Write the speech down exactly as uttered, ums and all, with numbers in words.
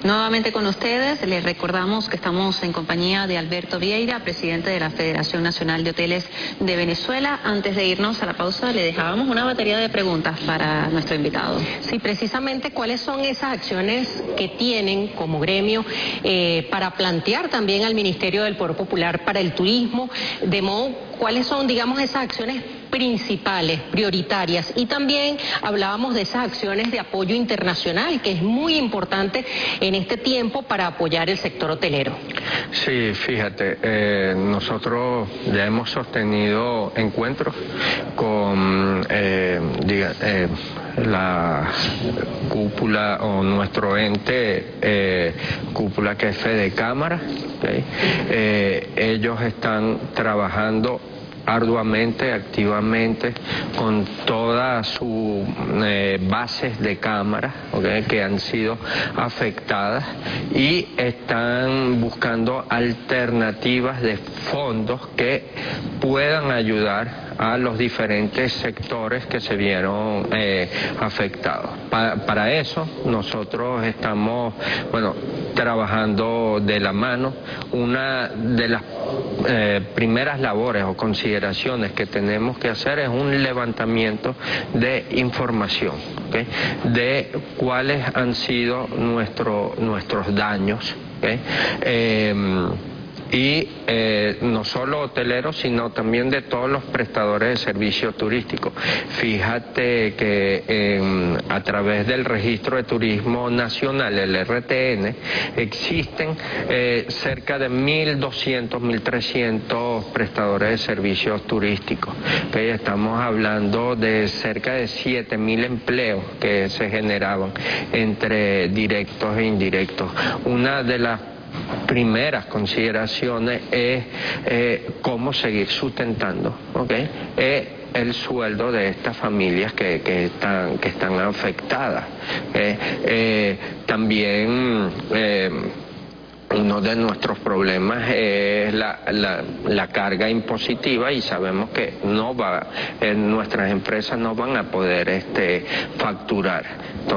Nuevamente con ustedes, les recordamos que estamos en compañía de Alberto Vieira, presidente de la Federación Nacional de Hoteles de Venezuela. Antes de irnos a la pausa, le dejábamos una batería de preguntas para nuestro invitado. Sí, precisamente, ¿cuáles son esas acciones que tienen como gremio eh, para plantear también al Ministerio del Poder Popular para el turismo? De modo, ¿cuáles son, digamos, esas acciones principales, prioritarias? Y también hablábamos de esas acciones de apoyo internacional, que es muy importante en este tiempo para apoyar el sector hotelero. Sí, fíjate, eh, nosotros ya hemos sostenido encuentros con eh, diga, eh, la cúpula o nuestro ente eh, cúpula que es Fede Cámara, ¿okay? eh, ellos están trabajando arduamente, activamente, con todas sus eh, bases de cámara, ¿okay? que han sido afectadas, y están buscando alternativas de fondos que puedan ayudar a los diferentes sectores que se vieron eh, afectados. Pa para eso nosotros estamos, bueno, trabajando de la mano. Una de las eh, primeras labores o consideraciones que tenemos que hacer es un levantamiento de información, ¿okay? de cuáles han sido nuestro, nuestros daños, ¿okay? eh, y eh, no solo hoteleros, sino también de todos los prestadores de servicios turísticos. Fíjate que eh, a través del Registro de Turismo Nacional, el R T N, existen eh, cerca de mil doscientos, mil trescientos prestadores de servicios turísticos. ¿Okay? Estamos hablando de cerca de siete mil empleos que se generaban entre directos e indirectos. Una de las primeras consideraciones es eh, cómo seguir sustentando, ¿okay? eh, el sueldo de estas familias que, que, están, que están afectadas. Eh, eh, también eh, uno de nuestros problemas es la, la, la carga impositiva, y sabemos que no va, eh, nuestras empresas no van a poder este, facturar. Entonces,